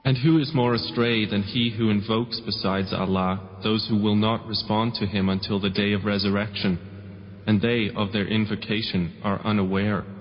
And who is more astray than he who invokes besides Allah those who will not respond to him until the day of resurrection, and they of their invocation are unaware.